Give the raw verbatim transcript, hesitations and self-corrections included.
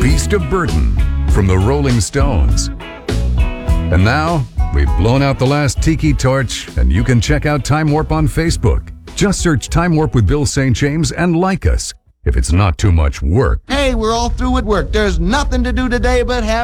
Beast of Burden from the Rolling Stones. And now, we've blown out the last tiki torch, and you can check out Time Warp on Facebook. Just search Time Warp with Bill Saint James and like us, if it's not too much work. Hey, we're all through with work. There's nothing to do today but have